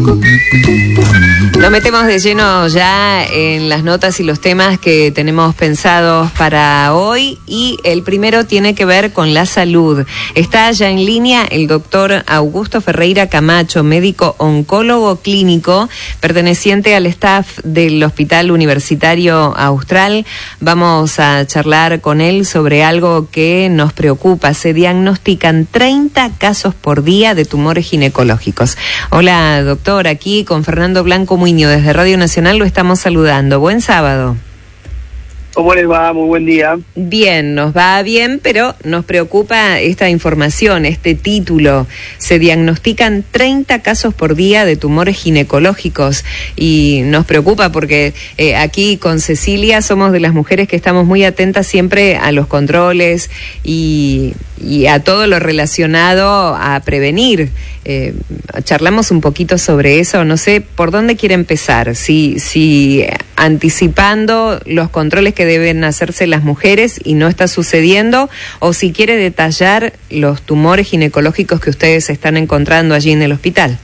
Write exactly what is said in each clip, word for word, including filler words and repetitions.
Nos metemos de lleno ya en las notas y los temas que tenemos pensados para hoy, y el primero tiene que ver con la salud. Está ya en línea el doctor Augusto Ferreira Camacho, médico oncólogo clínico, perteneciente al staff del Hospital Universitario Austral. Vamos a charlar con él sobre algo que nos preocupa. Se diagnostican treinta casos por día de tumores ginecológicos. Hola, doctor, aquí con Fernando Blanco Muñoz desde Radio Nacional lo estamos saludando. Buen sábado. ¿Cómo les va? Muy buen día. Bien, nos va bien, pero nos preocupa esta información, este título. Se diagnostican treinta casos por día de tumores ginecológicos y nos preocupa porque eh, aquí con Cecilia somos de las mujeres que estamos muy atentas siempre a los controles y, y a todo lo relacionado a prevenir. Eh, charlamos un poquito sobre eso, no sé por dónde quiere empezar, si, si anticipando los controles que deben hacerse las mujeres y no está sucediendo, o si quiere detallar los tumores ginecológicos que ustedes están encontrando allí en el hospital.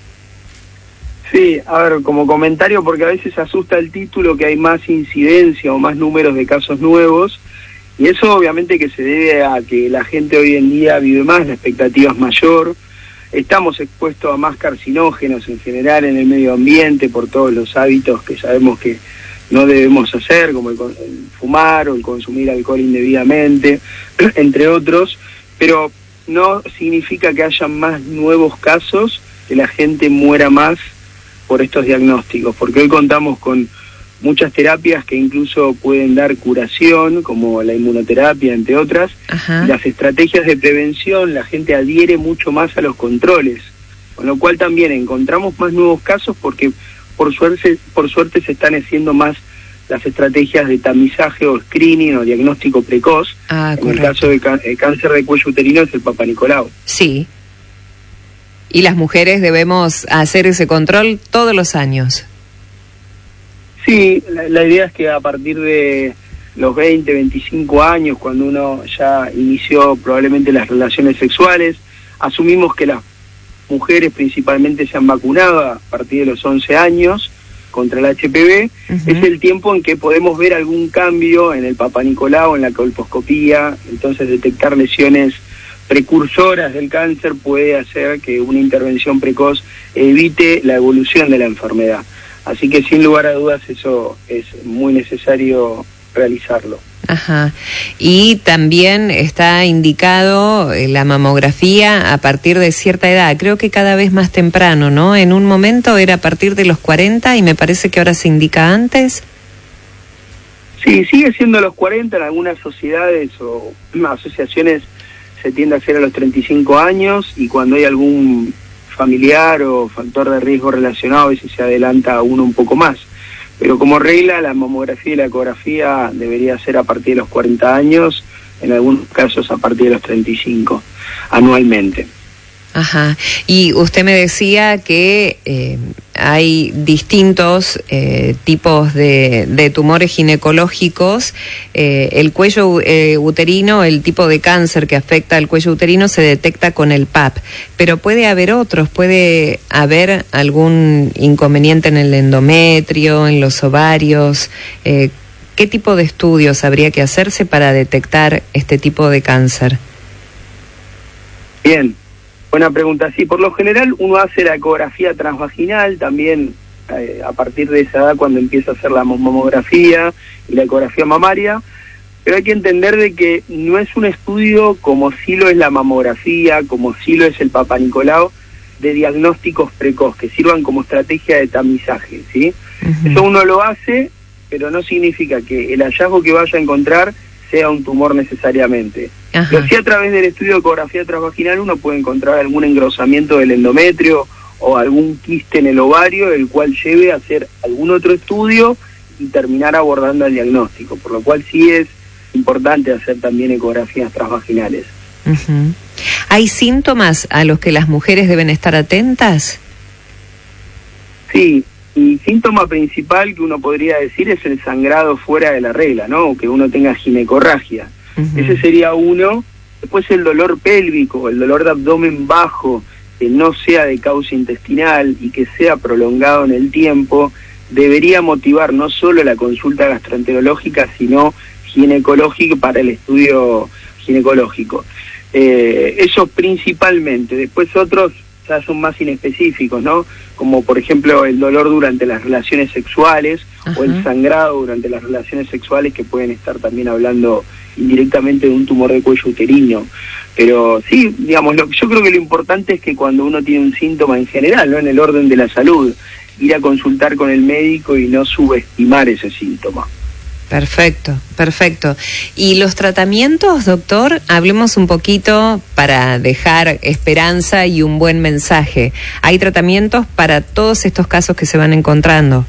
Sí, a ver, como comentario, porque a veces asusta el título que hay más incidencia o más números de casos nuevos, y eso obviamente que se debe a que la gente hoy en día vive más, la expectativa es mayor. Estamos expuestos a más carcinógenos en general en el medio ambiente por todos los hábitos que sabemos que no debemos hacer, como el, el fumar o el consumir alcohol indebidamente, entre otros, pero no significa que haya más nuevos casos, que la gente muera más por estos diagnósticos, porque hoy contamos con muchas terapias que incluso pueden dar curación, como la inmunoterapia, entre otras. Ajá. Las estrategias de prevención, la gente adhiere mucho más a los controles, con lo cual también encontramos más nuevos casos porque por suerte, por suerte se están haciendo más las estrategias de tamizaje o screening o diagnóstico precoz. Ah, en el caso de ca- el cáncer de cuello uterino es el Papa Nicolau. Sí. Y las mujeres debemos hacer ese control todos los años. Sí, la, la idea es que a partir de los veinte, veinticinco años, cuando uno ya inició probablemente las relaciones sexuales, asumimos que las mujeres principalmente se han vacunado a partir de los once años contra el H P V, uh-huh. Es el tiempo en que podemos ver algún cambio en el Papa Nicolau, en la colposcopía, entonces detectar lesiones precursoras del cáncer puede hacer que una intervención precoz evite la evolución de la enfermedad. Así que sin lugar a dudas eso es muy necesario realizarlo. Ajá. Y también está indicado la mamografía a partir de cierta edad, creo que cada vez más temprano, ¿no? En un momento era a partir de los cuarenta y me parece que ahora se indica antes. Sí, sigue siendo a los cuarenta, en algunas sociedades o asociaciones se tiende a hacer a los treinta y cinco años, y cuando hay algún familiar o factor de riesgo relacionado, a veces se adelanta a uno un poco más. Pero como regla, la mamografía y la ecografía debería ser a partir de los cuarenta años, en algunos casos a partir de los treinta y cinco, anualmente. Ajá. Y usted me decía que eh, hay distintos eh, tipos de, de tumores ginecológicos. Eh, el cuello eh, uterino, el tipo de cáncer que afecta al cuello uterino se detecta con el P A P, pero puede haber otros, puede haber algún inconveniente en el endometrio, en los ovarios. Eh, ¿Qué tipo de estudios habría que hacerse para detectar este tipo de cáncer? Bien. Buena pregunta. Sí, por lo general uno hace la ecografía transvaginal también eh, a partir de esa edad, cuando empieza a hacer la mamografía y la ecografía mamaria, pero hay que entender de que no es un estudio como sí lo es la mamografía, como sí lo es el Papa Nicolau, de diagnósticos precoz, que sirvan como estrategia de tamizaje, ¿sí? Uh-huh. Eso uno lo hace, pero no significa que el hallazgo que vaya a encontrar sea un tumor necesariamente. Ajá. Pero sí, a través del estudio de ecografía transvaginal uno puede encontrar algún engrosamiento del endometrio o algún quiste en el ovario, el cual lleve a hacer algún otro estudio y terminar abordando el diagnóstico, por lo cual sí es importante hacer también ecografías transvaginales. Uh-huh. ¿Hay síntomas a los que las mujeres deben estar atentas? Sí, y síntoma principal que uno podría decir es el sangrado fuera de la regla, ¿no? O que uno tenga ginecorragia. Uh-huh. Ese sería uno. Después el dolor pélvico, el dolor de abdomen bajo, que no sea de causa intestinal y que sea prolongado en el tiempo, debería motivar no solo la consulta gastroenterológica, sino ginecológica para el estudio ginecológico. Eh, eso principalmente. Después otros ya son más inespecíficos, ¿no? Como por ejemplo el dolor durante las relaciones sexuales. Ajá. O el sangrado durante las relaciones sexuales, que pueden estar también hablando indirectamente de un tumor de cuello uterino. Pero sí, digamos, lo, yo creo que lo importante es que cuando uno tiene un síntoma en general, ¿no?, en el orden de la salud, ir a consultar con el médico y no subestimar ese síntoma. Perfecto, perfecto. ¿Y los tratamientos, doctor? Hablemos un poquito para dejar esperanza y un buen mensaje. ¿Hay tratamientos para todos estos casos que se van encontrando?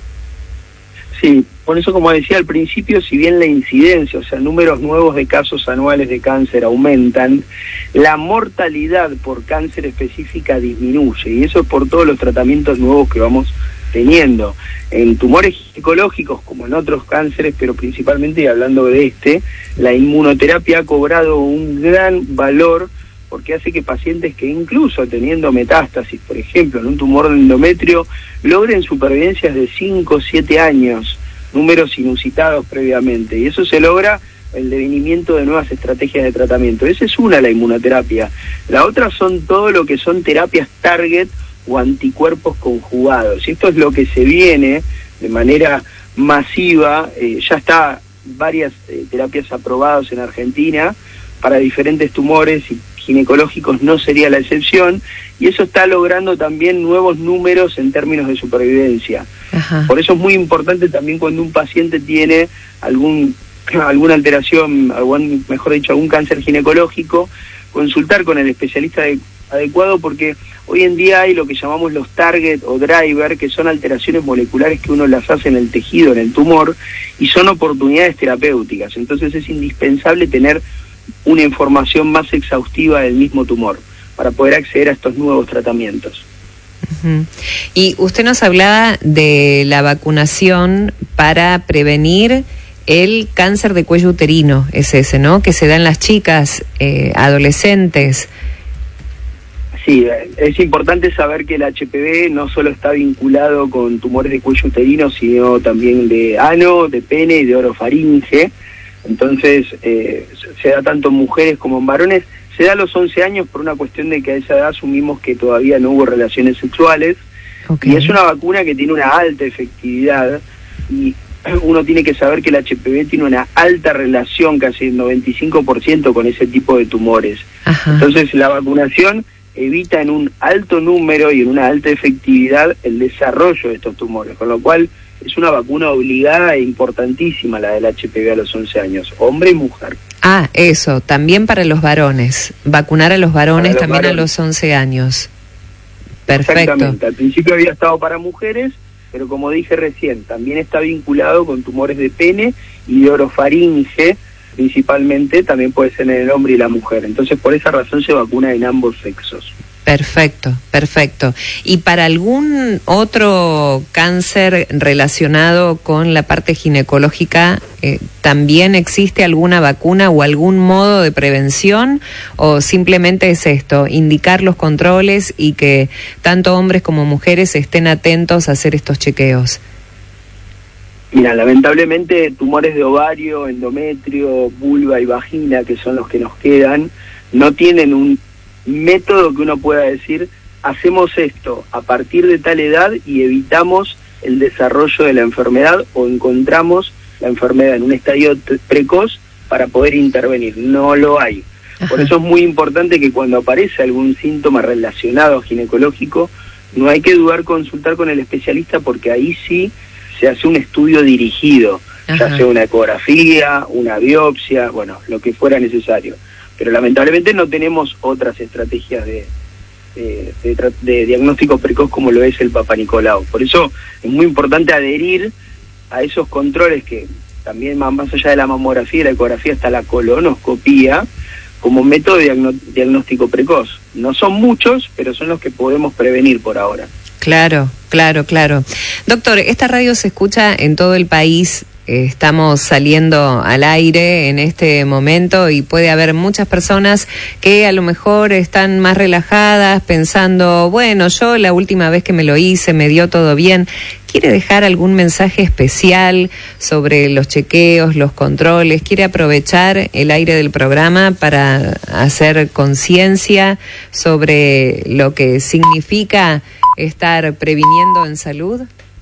Sí, por eso, como decía al principio, si bien la incidencia, o sea, números nuevos de casos anuales de cáncer aumentan, la mortalidad por cáncer específica disminuye, y eso es por todos los tratamientos nuevos que vamos teniendo. En tumores ginecológicos, como en otros cánceres, pero principalmente, y hablando de este, la inmunoterapia ha cobrado un gran valor, porque hace que pacientes que incluso teniendo metástasis, por ejemplo, en un tumor de endometrio, logren supervivencias de cinco o siete años, números inusitados previamente, y eso se logra el devenimiento de nuevas estrategias de tratamiento. Esa es una, la inmunoterapia. La otra son todo lo que son terapias target o anticuerpos conjugados, y esto es lo que se viene de manera masiva. Eh, ya está varias eh, terapias aprobadas en Argentina para diferentes tumores, y ginecológicos no sería la excepción, y eso está logrando también nuevos números en términos de supervivencia. Ajá. Por eso es muy importante también cuando un paciente tiene algún alguna alteración, algún, mejor dicho, algún cáncer ginecológico, consultar con el especialista de, adecuado, porque hoy en día hay lo que llamamos los target o driver, que son alteraciones moleculares que uno las hace en el tejido, en el tumor, y son oportunidades terapéuticas. Entonces es indispensable tener una información más exhaustiva del mismo tumor para poder acceder a estos nuevos tratamientos. Uh-huh. Y usted nos hablaba de la vacunación para prevenir el cáncer de cuello uterino, es ese, ¿no?, que se da en las chicas, eh, adolescentes. Sí, es importante saber que el H P V no solo está vinculado con tumores de cuello uterino, sino también de ano, de pene y de orofaringe. Entonces, eh, se da tanto en mujeres como en varones. Se da a los once años por una cuestión de que a esa edad asumimos que todavía no hubo relaciones sexuales. Okay. Y es una vacuna que tiene una alta efectividad, y uno tiene que saber que el H P V tiene una alta relación, casi el noventa y cinco por ciento, con ese tipo de tumores. Ajá. Entonces, la vacunación evita en un alto número y en una alta efectividad el desarrollo de estos tumores, con lo cual es una vacuna obligada e importantísima la del H P V a los once años, hombre y mujer. Ah, eso, también para los varones, vacunar a los varones los también varones. A los once años. Perfecto. Exactamente, al principio había estado para mujeres, pero como dije recién, también está vinculado con tumores de pene y de orofaringe, principalmente, también puede ser en el hombre y la mujer. Entonces, por esa razón se vacuna en ambos sexos. Perfecto, perfecto. ¿Y para algún otro cáncer relacionado con la parte ginecológica, eh, también existe alguna vacuna o algún modo de prevención? ¿O simplemente es esto, indicar los controles y que tanto hombres como mujeres estén atentos a hacer estos chequeos? Mira, lamentablemente tumores de ovario, endometrio, vulva y vagina, que son los que nos quedan, no tienen un método que uno pueda decir, hacemos esto a partir de tal edad y evitamos el desarrollo de la enfermedad, o encontramos la enfermedad en un estadio precoz para poder intervenir. No lo hay. Ajá. Por eso es muy importante que cuando aparece algún síntoma relacionado a ginecológico, no hay que dudar consultar con el especialista, porque ahí sí se hace un estudio dirigido, Ajá. ya sea una ecografía, una biopsia, bueno, lo que fuera necesario. Pero lamentablemente no tenemos otras estrategias de, de, de, de diagnóstico precoz como lo es el Papa Nicolau. Por eso es muy importante adherir a esos controles que también, más allá de la mamografía y la ecografía, está la colonoscopía como método de diagno, diagnóstico precoz. No son muchos, pero son los que podemos prevenir por ahora. Claro, claro, claro. Doctor, esta radio se escucha en todo el país. estamos saliendo al aire en este momento y puede haber muchas personas que a lo mejor están más relajadas pensando, bueno, yo la última vez que me lo hice me dio todo bien. ¿Quiere dejar algún mensaje especial sobre los chequeos, los controles? ¿Quiere aprovechar el aire del programa para hacer conciencia sobre lo que significa estar previniendo en salud?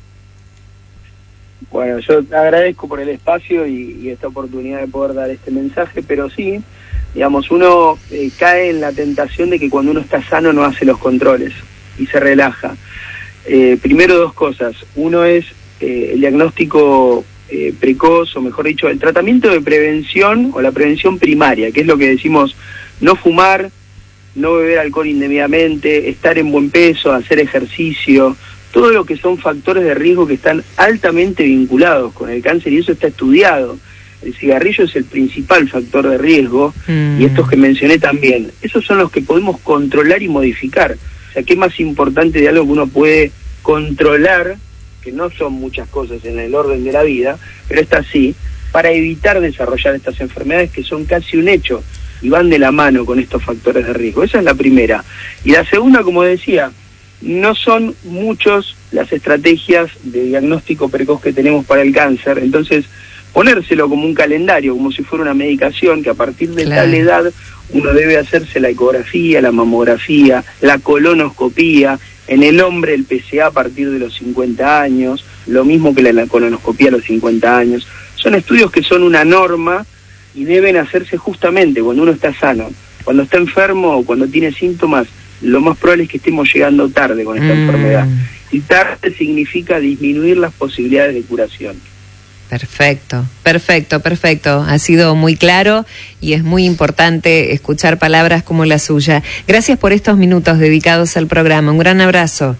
Bueno, yo agradezco por el espacio y, y esta oportunidad de poder dar este mensaje, pero sí, digamos, uno eh, cae en la tentación de que cuando uno está sano no hace los controles y se relaja. Eh, primero dos cosas. Uno es eh, el diagnóstico eh, precoz, o mejor dicho, el tratamiento de prevención o la prevención primaria, que es lo que decimos, no fumar, no beber alcohol indebidamente, estar en buen peso, hacer ejercicio, todo lo que son factores de riesgo que están altamente vinculados con el cáncer, y eso está estudiado. El cigarrillo es el principal factor de riesgo, mm. y estos que mencioné también. Esos son los que podemos controlar y modificar. O sea, ¿qué más importante de algo que uno puede controlar, que no son muchas cosas en el orden de la vida, pero está así, para evitar desarrollar estas enfermedades que son casi un hecho y van de la mano con estos factores de riesgo? Esa es la primera. Y la segunda, como decía, no son muchos las estrategias de diagnóstico precoz que tenemos para el cáncer, entonces ponérselo como un calendario, como si fuera una medicación, que a partir de claro. tal edad uno debe hacerse la ecografía, la mamografía, la colonoscopía, en el hombre el P C A a partir de los cincuenta años, lo mismo que la colonoscopía a los cincuenta años. Son estudios que son una norma y deben hacerse justamente cuando uno está sano. Cuando está enfermo o cuando tiene síntomas, lo más probable es que estemos llegando tarde con esta mm. enfermedad. Y tarde significa disminuir las posibilidades de curación. Perfecto, perfecto, perfecto. Ha sido muy claro y es muy importante escuchar palabras como la suya. Gracias por estos minutos dedicados al programa. Un gran abrazo.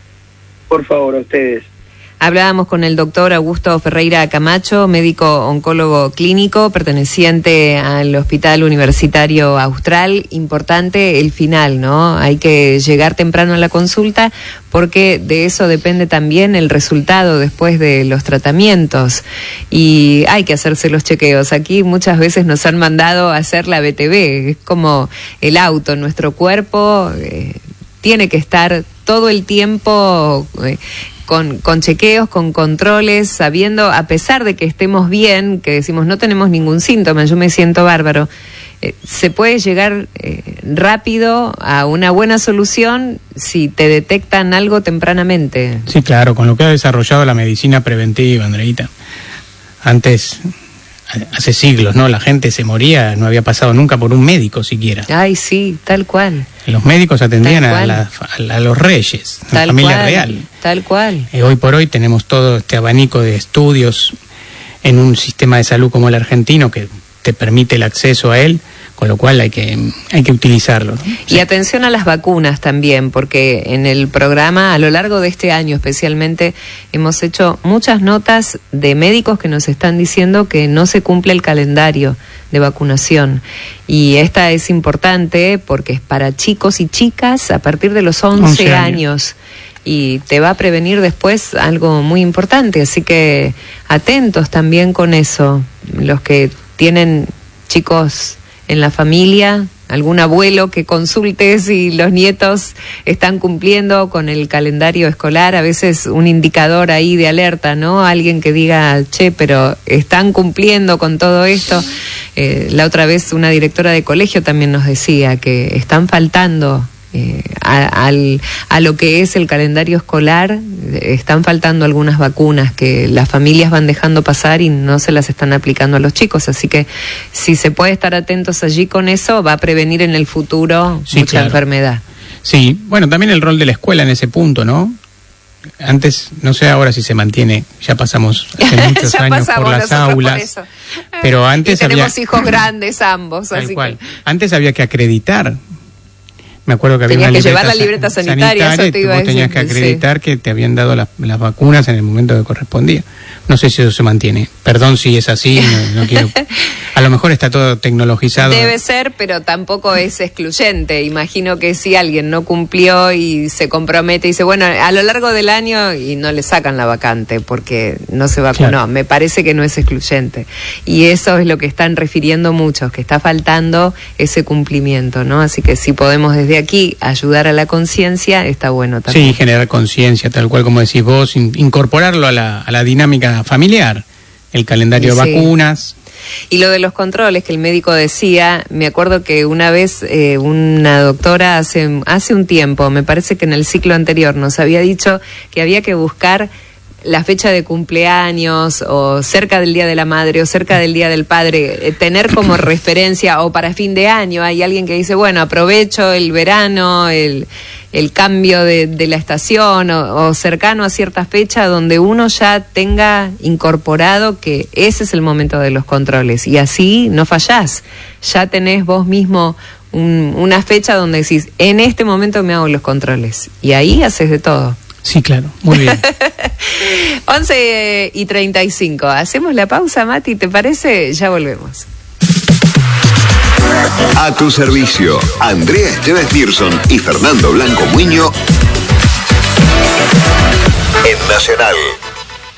Por favor, a ustedes. Hablábamos con el doctor Augusto Ferreira Camacho, médico oncólogo clínico, perteneciente al Hospital Universitario Austral. Importante el final, ¿no? Hay que llegar temprano a la consulta porque de eso depende también el resultado después de los tratamientos. Y hay que hacerse los chequeos. Aquí muchas veces nos han mandado a hacer la B T V. Es como el auto, nuestro cuerpo eh, tiene que estar todo el tiempo Eh, Con, con chequeos, con controles, sabiendo, a pesar de que estemos bien, que decimos no tenemos ningún síntoma, yo me siento bárbaro, eh, se puede llegar eh, rápido a una buena solución si te detectan algo tempranamente. Sí, claro, con lo que ha desarrollado la medicina preventiva, Andreita. Antes, hace siglos, ¿no? La gente se moría, no había pasado nunca por un médico siquiera. Ay, sí, tal cual. Los médicos atendían a, la, a los reyes, a la familia cual, real. Tal cual. Eh, hoy por hoy tenemos todo este abanico de estudios en un sistema de salud como el argentino que te permite el acceso a él, con lo cual hay que hay que utilizarlo, ¿no? Y sí. atención a las vacunas también, porque en el programa, a lo largo de este año especialmente, hemos hecho muchas notas de médicos que nos están diciendo que no se cumple el calendario de vacunación. Y esta es importante porque es para chicos y chicas a partir de los once años. Y te va a prevenir después algo muy importante, así que atentos también con eso. Los que tienen chicos en la familia, algún abuelo que consulte si los nietos están cumpliendo con el calendario escolar, a veces un indicador ahí de alerta, ¿no? Alguien que diga, che, pero están cumpliendo con todo esto. Eh, la otra vez una directora de colegio también nos decía que están faltando Eh, a, al, a lo que es el calendario escolar, eh, están faltando algunas vacunas que las familias van dejando pasar y no se las están aplicando a los chicos, así que si se puede estar atentos allí con eso, va a prevenir en el futuro sí, mucha claro. enfermedad. Sí, bueno, también el rol de la escuela en ese punto, ¿no? Antes, no sé ahora si se mantiene, ya pasamos hace muchos ya años pasamos por las aulas, por pero antes y tenemos había... hijos grandes ambos, tal así cual. que... Antes había que acreditar Me acuerdo que había tenías una que llevar la sa- libreta sanitaria, sanitaria eso te y iba a vos tenías decir, que sí. acreditar que te habían dado las, las vacunas en el momento que correspondía. No sé si eso se mantiene. Perdón si es así, no, no quiero... A lo mejor está todo tecnologizado. Debe ser, pero tampoco es excluyente. Imagino que si alguien no cumplió y se compromete y dice, bueno, a lo largo del año, y no le sacan la vacante porque no se vacunó. Claro. Me parece que no es excluyente. Y eso es lo que están refiriendo muchos, que está faltando ese cumplimiento, ¿no? Así que si podemos desde aquí ayudar a la conciencia, está bueno también. Sí, generar conciencia, tal cual como decís vos, in- incorporarlo a la, a la dinámica familiar, el calendario de Sí. vacunas. Y lo de los controles que el médico decía, me acuerdo que una vez eh, una doctora hace, hace un tiempo, me parece que en el ciclo anterior, nos había dicho que había que buscar la fecha de cumpleaños o cerca del Día de la Madre o cerca del Día del Padre, eh, tener como referencia, o para fin de año hay alguien que dice, bueno, aprovecho el verano, el, el cambio de, de la estación o, o cercano a cierta fecha donde uno ya tenga incorporado que ese es el momento de los controles y así no fallás, ya tenés vos mismo un, una fecha donde decís, en este momento me hago los controles y ahí haces de todo. Sí, claro, muy bien. once y treinta y cinco. Hacemos la pausa, Mati, ¿te parece? Ya volvemos. A tu servicio, Andrea Esteves Pearson y Fernando Blanco Muño en Nacional.